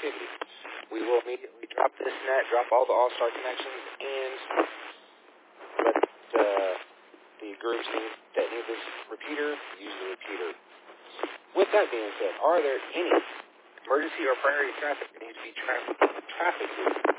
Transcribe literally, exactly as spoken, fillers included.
activity. We will immediately drop this net, drop all the All-Star connections, and let uh, the groups need, that need this repeater use the repeater. With that being said, are there any emergency or priority traffic that needs to be tra- traffic routed